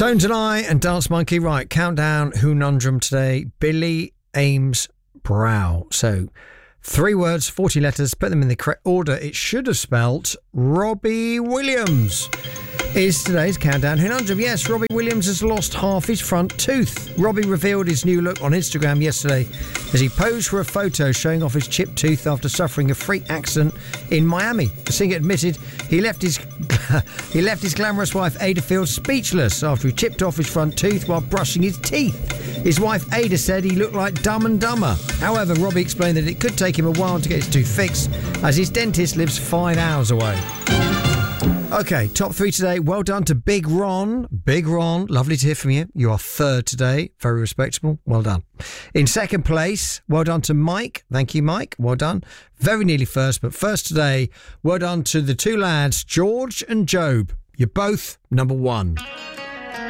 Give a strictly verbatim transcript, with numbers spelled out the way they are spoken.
Tones and I and Dance Monkey. Right, countdown Hoonundrum today. Billy Ames Brow. So, three words, forty letters, put them in the correct order. It should have spelt Robbie Williams. Is today's countdown Hoonundrum. Yes, Robbie Williams has lost half his front tooth. Robbie revealed his new look on Instagram yesterday as he posed for a photo showing off his chipped tooth after suffering a freak accident in Miami. The singer admitted he left his he left his glamorous wife Ada Field speechless after he chipped off his front tooth while brushing his teeth. His wife Ada said he looked like Dumb and Dumber. However, Robbie explained that it could take him a while to get his tooth fixed as his dentist lives five hours away. Okay, top three today. Well done to Big Ron. Big Ron, lovely to hear from you. You are third today. Very respectable. Well done. In second place, well done to Mike. Thank you, Mike. Well done. Very nearly first, but first today, well done to the two lads, George and Job. You're both number one.